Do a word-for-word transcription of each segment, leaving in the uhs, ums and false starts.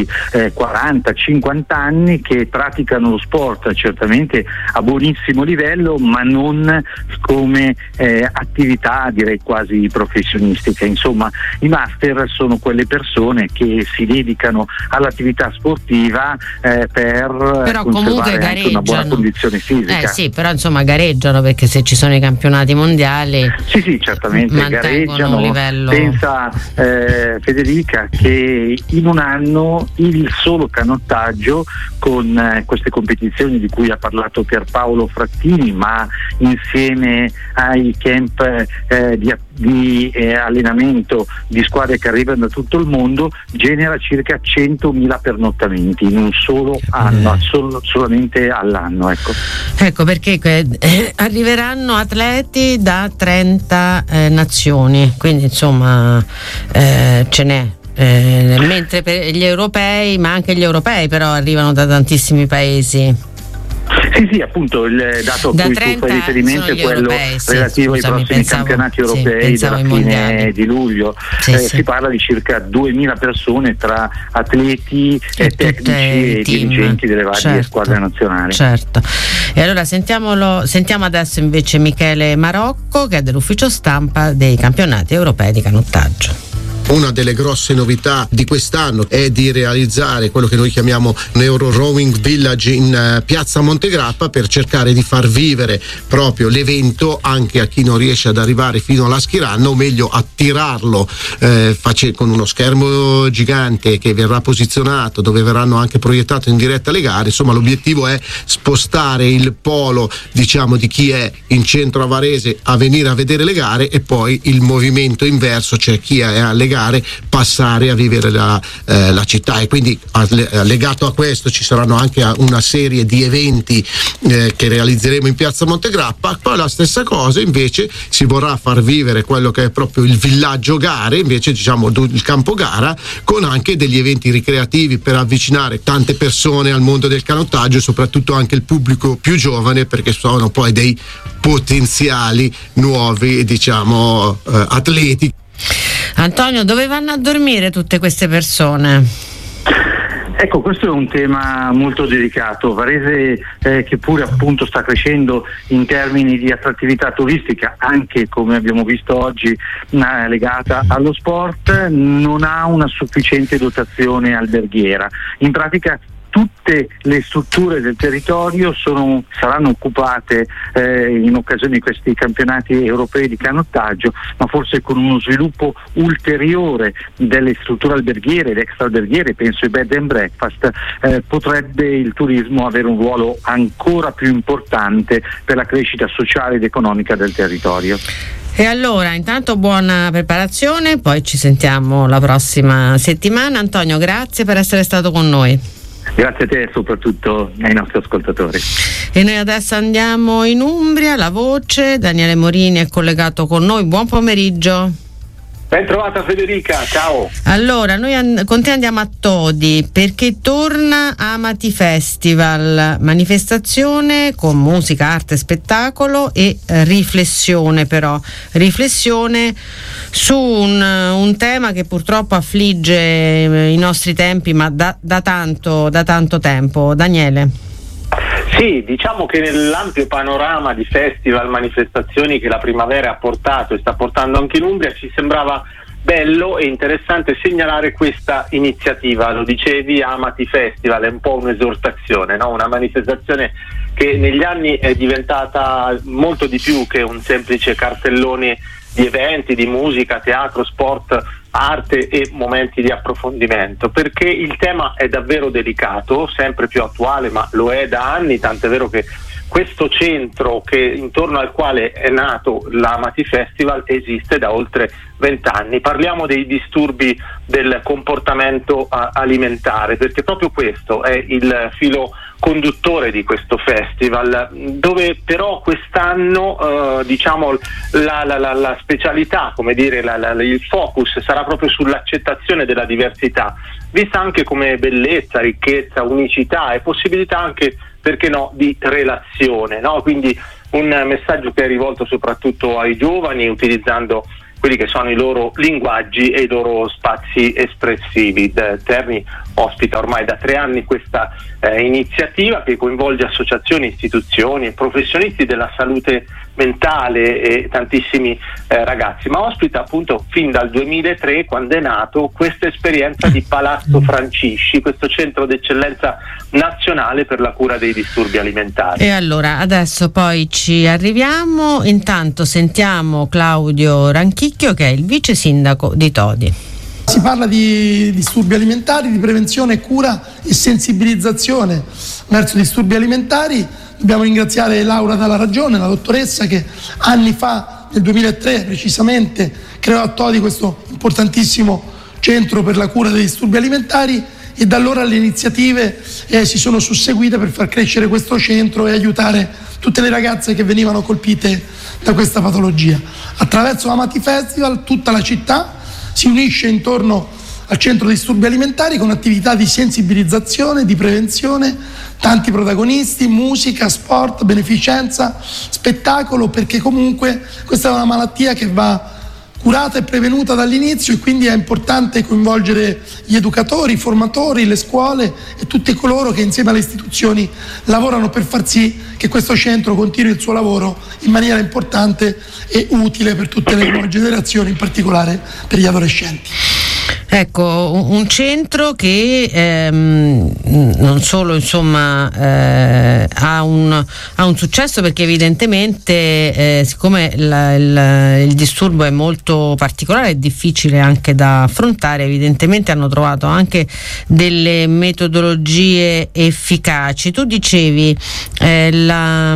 eh, quaranta cinquanta anni che praticano lo sport certamente a buonissimo livello, ma non come eh, attività direi quasi professionistica. Insomma, i master sono quelle persone che si dedicano all'attività sportiva eh, per però conservare anche una buona condizione fisica. Eh sì, però insomma gareggiano, perché se ci sono i campionati mondiali sì sì certamente gareggiano. Un livello... Pensa eh, Federica che in un anno il solo canottaggio con eh, queste competizioni di cui ha parlato Pierpaolo Frattini, ma insieme ai camp eh, di, di eh, allenamento di squadre che arrivano da tutto il mondo, genera circa centomila pernottamenti in un solo anno, eh. sol- solamente all'anno. Ecco, ecco perché eh, arriveranno atleti da trenta eh, nazioni, quindi insomma eh, ce n'è. Eh, mentre per gli europei, ma anche gli europei però arrivano da tantissimi paesi. Sì, sì, appunto il dato a da cui tu fai riferimento è quello europei, sì, relativo scusami, ai prossimi pensavo, campionati europei sì, della fine mondiali. di luglio. Sì, eh, sì. Si parla di circa duemila persone tra atleti, e tecnici e team. dirigenti delle varie certo, squadre nazionali. Certo. E allora sentiamolo, sentiamo adesso invece Michele Marocco, che è dell'ufficio stampa dei campionati europei di canottaggio. Una delle grosse novità di quest'anno è di realizzare quello che noi chiamiamo Euro Rowing Village in uh, Piazza Montegrappa, per cercare di far vivere proprio l'evento anche a chi non riesce ad arrivare fino alla Schiranda, o meglio attirarlo eh, face- con uno schermo gigante che verrà posizionato, dove verranno anche proiettate in diretta le gare. Insomma, l'obiettivo è spostare il polo, diciamo, di chi è in centro a Varese a venire a vedere le gare, e poi il movimento inverso, cioè chi è alle gare passare a vivere la, eh, la città. E quindi legato a questo ci saranno anche una serie di eventi eh, che realizzeremo in Piazza Montegrappa. Poi la stessa cosa invece si vorrà far vivere quello che è proprio il villaggio gare, invece diciamo il campo gara, con anche degli eventi ricreativi per avvicinare tante persone al mondo del canottaggio, e soprattutto anche il pubblico più giovane, perché sono poi dei potenziali nuovi, diciamo, eh, atleti. Antonio, dove vanno a dormire tutte queste persone? Ecco, questo è un tema molto delicato. Varese, eh, che pure appunto sta crescendo in termini di attrattività turistica, anche come abbiamo visto oggi eh, legata allo sport, non ha una sufficiente dotazione alberghiera. In pratica tutte le strutture del territorio sono, saranno occupate eh, in occasione di questi campionati europei di canottaggio, ma forse con uno sviluppo ulteriore delle strutture alberghiere ed extra alberghiere, penso ai bed and breakfast, eh, potrebbe il turismo avere un ruolo ancora più importante per la crescita sociale ed economica del territorio. E allora, intanto buona preparazione, poi ci sentiamo la prossima settimana. Antonio, grazie per essere stato con noi. Grazie a te e soprattutto ai nostri ascoltatori. E noi adesso andiamo in Umbria, La Voce. Daniele Morini è collegato con noi. Buon pomeriggio. Ben trovata Federica, ciao. Allora, noi an- con te andiamo a Todi, perché torna Amati Festival, manifestazione con musica, arte, spettacolo e eh, riflessione, però riflessione su un, un tema che purtroppo affligge eh, i nostri tempi, ma da, da tanto da tanto tempo. Daniele. Sì, diciamo che nell'ampio panorama di festival, manifestazioni che la primavera ha portato e sta portando anche in Umbria, ci sembrava bello e interessante segnalare questa iniziativa. Lo dicevi, Amati Festival è un po' un'esortazione, no? Una manifestazione che negli anni è diventata molto di più che un semplice cartellone di eventi, di musica, teatro, sport, arte e momenti di approfondimento, perché il tema è davvero delicato, sempre più attuale, ma lo è da anni, tant'è vero che questo centro che intorno al quale è nato l'Amati Festival esiste da oltre vent'anni. Parliamo dei disturbi del comportamento uh, alimentare, perché proprio questo è il filo conduttore di questo festival, dove però quest'anno uh, diciamo la, la, la, la specialità, come dire, la, la, il focus sarà proprio sull'accettazione della diversità, vista anche come bellezza, ricchezza, unicità e possibilità anche, perché no, di relazione, no? Quindi un messaggio che è rivolto soprattutto ai giovani, utilizzando quelli che sono i loro linguaggi e i loro spazi espressivi, termini ospita ormai da tre anni questa eh, iniziativa che coinvolge associazioni, istituzioni e professionisti della salute mentale e tantissimi eh, ragazzi, ma ospita appunto fin dal duemilatré, quando è nato, questa esperienza di Palazzo Francisci, questo centro d'eccellenza nazionale per la cura dei disturbi alimentari. E allora adesso poi ci arriviamo, intanto sentiamo Claudio Ranchicchio che è il vice sindaco di Todi. Si parla di disturbi alimentari, di prevenzione, cura e sensibilizzazione verso disturbi alimentari. Dobbiamo ringraziare Laura Dalla Ragione, la dottoressa, che anni fa, nel duemilatré precisamente, creò a Todi questo importantissimo centro per la cura dei disturbi alimentari, e da allora le iniziative eh, si sono susseguite per far crescere questo centro e aiutare tutte le ragazze che venivano colpite da questa patologia. Attraverso Amati Festival tutta la città si unisce intorno al centro disturbi alimentari con attività di sensibilizzazione, di prevenzione, tanti protagonisti, musica, sport, beneficenza, spettacolo, perché comunque questa è una malattia che va curata e prevenuta dall'inizio, e quindi è importante coinvolgere gli educatori, i formatori, le scuole e tutti coloro che insieme alle istituzioni lavorano per far sì che questo centro continui il suo lavoro in maniera importante e utile per tutte le nuove generazioni, in particolare per gli adolescenti. Ecco, un centro che ehm, non solo insomma eh, ha, un, ha un successo, perché evidentemente eh, siccome la, il, il disturbo è molto particolare e difficile anche da affrontare, evidentemente hanno trovato anche delle metodologie efficaci. Tu dicevi eh, la,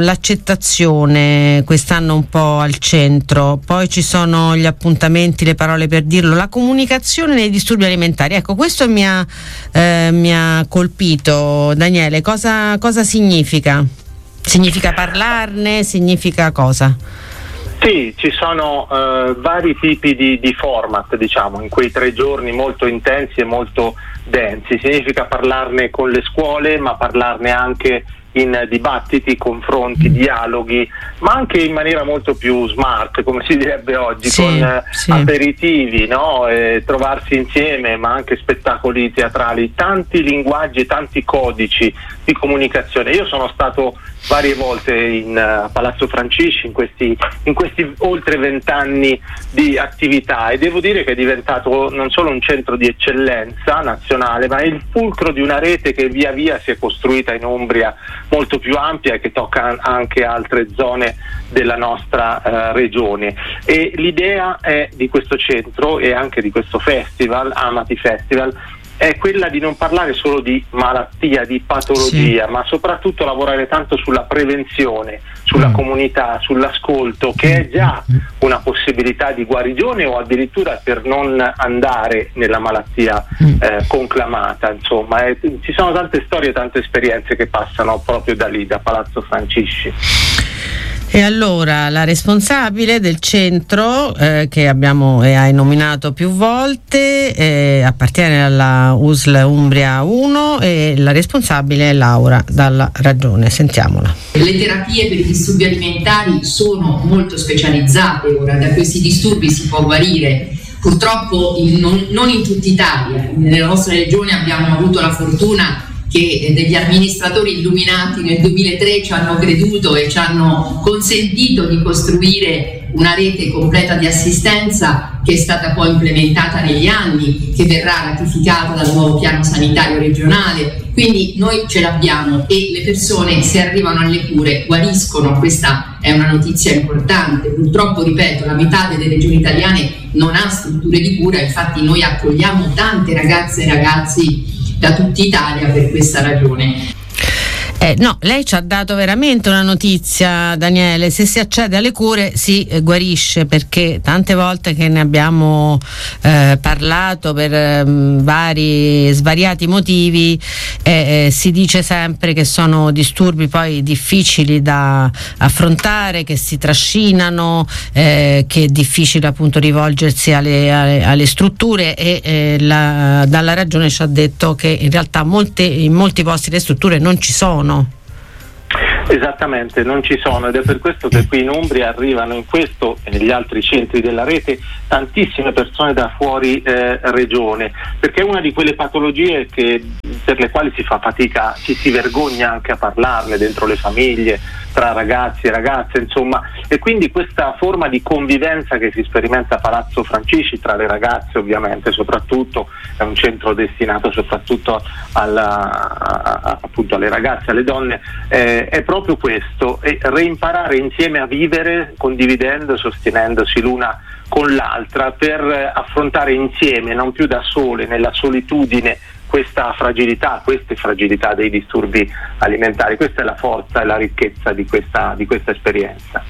l'accettazione quest'anno un po' al centro, poi ci sono gli appuntamenti, le parole per dirlo, la comunicazione nei disturbi alimentari. Ecco, questo mi ha, eh, mi ha colpito. Daniele, cosa, cosa significa? Significa parlarne? Significa cosa? Sì, ci sono eh, vari tipi di, di format, diciamo, in quei tre giorni molto intensi e molto densi. Significa parlarne con le scuole, ma parlarne anche in dibattiti, confronti, dialoghi, ma anche in maniera molto più smart, come si direbbe oggi, sì, con eh, sì. aperitivi, no? Eh, trovarsi insieme, ma anche spettacoli teatrali, tanti linguaggi e tanti codici di comunicazione. Io sono stato varie volte in uh, Palazzo Francisci in questi, in questi oltre vent'anni di attività, e devo dire che è diventato non solo un centro di eccellenza nazionale, ma è il fulcro di una rete che via via si è costruita in Umbria, molto più ampia e che tocca anche altre zone della nostra uh, regione. E l'idea è di questo centro e anche di questo festival, Amati Festival, è quella di non parlare solo di malattia, di patologia, sì. ma soprattutto lavorare tanto sulla prevenzione, sulla mm. comunità, sull'ascolto, che è già una possibilità di guarigione o addirittura per non andare nella malattia mm. eh, conclamata. Insomma, eh, ci sono tante storie, tante esperienze che passano proprio da lì, da Palazzo Francisci. E allora la responsabile del centro eh, che abbiamo e hai nominato più volte eh, appartiene alla U S L Umbria uno, e la responsabile è Laura Dalla Ragione. Sentiamola. Le terapie per i disturbi alimentari sono molto specializzate ora, da questi disturbi si può guarire. Purtroppo in, non, non in tutta Italia, nella nostra regione abbiamo avuto la fortuna che degli amministratori illuminati nel duemilatré ci hanno creduto e ci hanno consentito di costruire una rete completa di assistenza che è stata poi implementata negli anni, che verrà ratificata dal nuovo piano sanitario regionale. Quindi noi ce l'abbiamo e le persone, se arrivano alle cure, guariscono. Questa è una notizia importante. Purtroppo, ripeto, la metà delle regioni italiane non ha strutture di cura, infatti noi accogliamo tante ragazze e ragazzi da tutta Italia per questa ragione. Eh, no, lei ci ha dato veramente una notizia, Daniele: se si accede alle cure si eh, guarisce, perché tante volte che ne abbiamo eh, parlato per eh, vari svariati motivi eh, eh, si dice sempre che sono disturbi poi difficili da affrontare, che si trascinano, eh, che è difficile appunto rivolgersi alle, alle, alle strutture, e eh, la, Dalla Ragione ci ha detto che in realtà molte, in molti posti le strutture non ci sono. Esattamente, non ci sono, ed è per questo che qui in Umbria arrivano in questo e negli altri centri della rete tantissime persone da fuori eh, regione, perché è una di quelle patologie che, per le quali si fa fatica, ci si vergogna anche a parlarne dentro le famiglie, tra ragazzi e ragazze, insomma, e quindi questa forma di convivenza che si sperimenta a Palazzo Francisci tra le ragazze, ovviamente, soprattutto è un centro destinato soprattutto alla, a, a, appunto alle ragazze, alle donne, eh, è proprio questo, e reimparare insieme a vivere, condividendo, sostenendosi l'una con l'altra, per affrontare insieme, non più da sole, nella solitudine, questa fragilità, queste fragilità dei disturbi alimentari. Questa è la forza e la ricchezza di questa, di questa esperienza.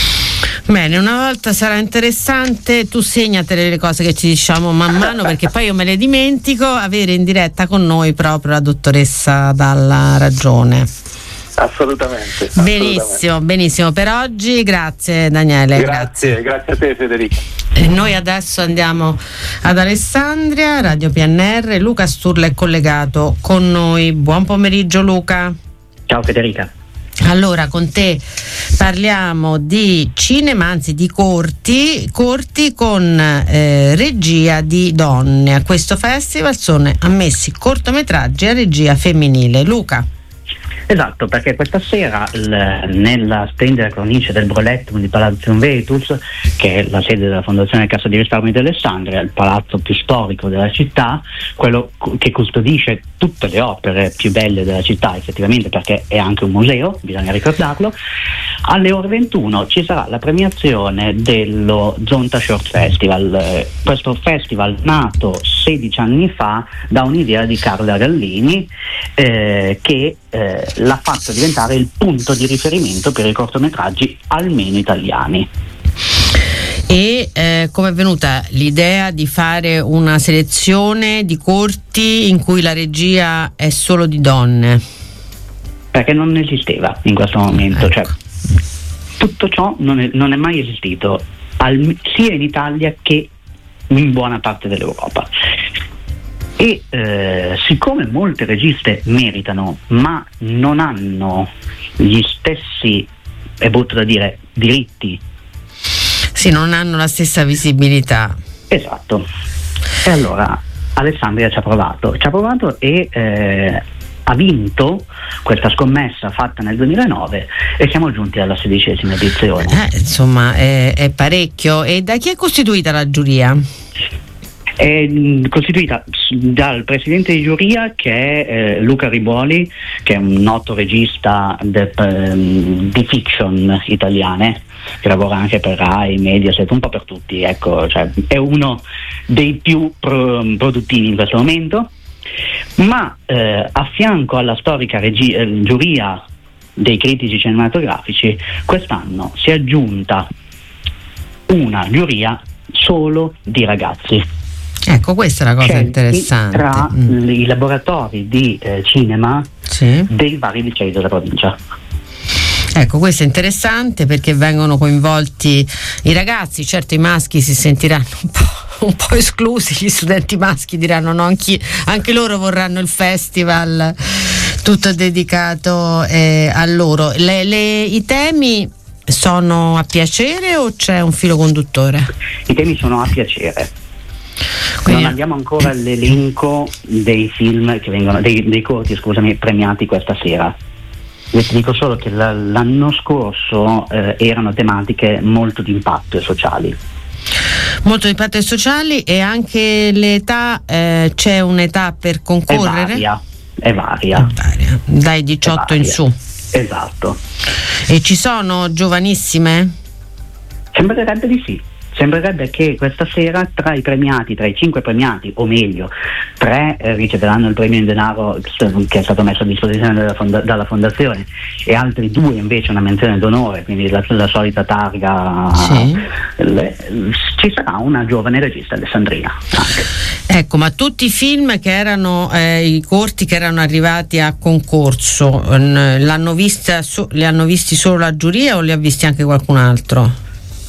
Bene, una volta sarà interessante, tu segnatele le cose che ci diciamo man mano, perché poi io me le dimentico, avere in diretta con noi proprio la dottoressa Dalla Ragione. Assolutamente. Benissimo, assolutamente. benissimo. Per oggi grazie Daniele. Grazie, grazie, grazie a te Federica. E noi adesso andiamo ad Alessandria, Radio P N R. Luca Sturla è collegato con noi. Buon pomeriggio Luca. Ciao Federica. Allora, con te parliamo di cinema, anzi di corti, corti con eh, regia di donne. A questo festival sono ammessi cortometraggi a regia femminile. Luca. Esatto, perché questa sera l- nella splendida cornice del Brolettum di Palazzo Veritus, che è la sede della Fondazione Cassa di Risparmio di Alessandria, il palazzo più storico della città, quello che custodisce tutte le opere più belle della città, effettivamente, perché è anche un museo, bisogna ricordarlo. Alle ore ventuno ci sarà la premiazione dello Zonta Short Festival, questo festival nato sedici anni fa da un'idea di Carla Gallini, eh, che eh, l'ha fatto diventare il punto di riferimento per i cortometraggi almeno italiani. E eh, come è venuta l'idea di fare una selezione di corti in cui la regia è solo di donne? Perché non esisteva in questo momento, ecco. Cioè tutto ciò non è, non è mai esistito, al, sia in Italia che in buona parte dell'Europa. E eh, siccome molte registe meritano ma non hanno gli stessi, è brutto da dire, diritti, sì, non hanno la stessa visibilità. Esatto. E allora Alessandria ci ha provato, ci ha provato e eh, ha vinto questa scommessa fatta nel duemilanove e siamo giunti alla sedicesima edizione. Eh, insomma, è, è parecchio. E da chi è costituita la giuria? È costituita dal presidente di giuria, che è eh, Luca Ribuoli, che è un noto regista de, um, di fiction italiane, che lavora anche per Rai, Mediaset, un po' per tutti, ecco, cioè, è uno dei più pro, produttivi in questo momento, ma eh, a fianco alla storica regi- eh, giuria dei critici cinematografici quest'anno si è aggiunta una giuria solo di ragazzi. Ecco, questa è la cosa Scelti interessante. Tra mm. i laboratori di eh, cinema sì. dei vari licei della provincia. Ecco, questo è interessante perché vengono coinvolti i ragazzi, certo i maschi si sentiranno un po', un po' esclusi, gli studenti maschi diranno no, anche, anche loro vorranno il festival tutto dedicato eh, a loro. Le, le, i temi sono a piacere o c'è un filo conduttore? I temi sono a piacere. Quindi... Non abbiamo ancora l'elenco dei film che vengono, dei, dei corti, scusami, premiati questa sera. Io ti dico solo che l'anno scorso eh, erano tematiche molto di impatto e sociali. Molto di impatto e sociali, e anche l'età, eh, c'è un'età per concorrere? È varia, è varia. È varia. Dai diciotto in su. Esatto. E ci sono giovanissime? Sembrerebbe di sì. Sembrerebbe che questa sera tra i premiati, tra i cinque premiati, o meglio, tre eh, riceveranno il premio in denaro che è stato messo a disposizione dalla, fonda- dalla fondazione, e altri due invece una menzione d'onore, quindi la, la solita targa. Sì. Le, ci sarà una giovane regista alessandrina anche. Ecco, ma tutti i film che erano eh, i corti che erano arrivati a concorso n- l'hanno vista so- li hanno visti solo la giuria o li ha visti anche qualcun altro?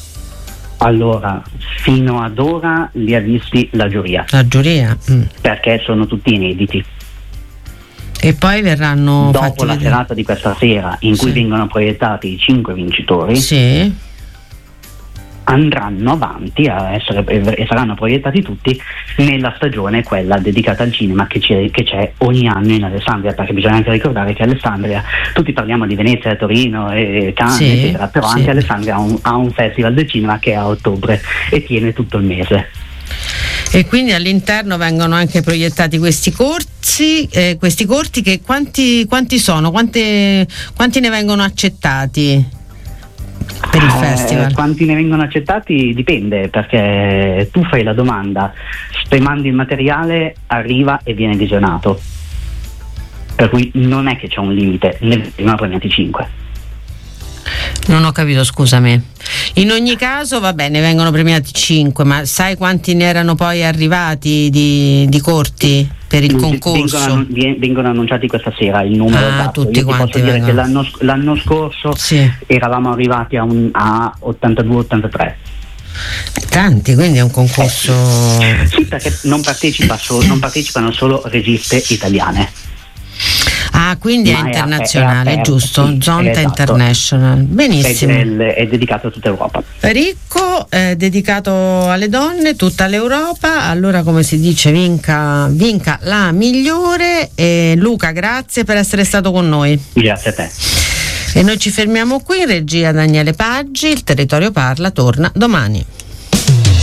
Allora, fino ad ora li ha visti la giuria. La giuria? Mm. Perché sono tutti inediti. E poi verranno dopo fatti la vedere. serata di questa sera in cui Sì. vengono proiettati i cinque vincitori, Sì. andranno avanti a essere, e saranno proiettati tutti nella stagione quella dedicata al cinema che c'è, che c'è ogni anno in Alessandria, perché bisogna anche ricordare che Alessandria, tutti parliamo di Venezia, Torino e Cannes, Sì, eccetera, però sì. anche Alessandria ha un, ha un festival del cinema che è a ottobre e tiene tutto il mese. E quindi all'interno vengono anche proiettati questi corsi, eh, questi corti che quanti, quanti sono? Quante, quanti ne vengono accettati per il Eh, festival? quanti ne vengono accettati dipende, perché tu fai la domanda, se mandi il materiale arriva e viene visionato, per cui non è che c'è un limite, ne vengono premiati cinque. Non ho capito, scusami. In ogni caso, va bene, vengono premiati cinque, ma sai quanti ne erano poi arrivati di, di corti per il concorso? Vengono, annu- vengono annunciati questa sera il numero Ah, esatto. tutti Io ti quanti posso dire vengono. che l'anno, l'anno scorso Sì. eravamo arrivati a, un, a ottantadue ottantatré. Tanti, quindi è un concorso. Sì, perché non, partecipa solo, non partecipano solo registe italiane. Ah, quindi è Ma è internazionale, aperto, è giusto? sì, Zonta esatto. International. Benissimo. È, è, è dedicato a tutta Europa. Ricco, eh, dedicato alle donne, tutta l'Europa. Allora, come si dice, vinca, vinca la migliore. E Luca, grazie per essere stato con noi. Grazie a te. E noi ci fermiamo qui. In regia Daniele Paggi. Il Territorio Parla torna domani.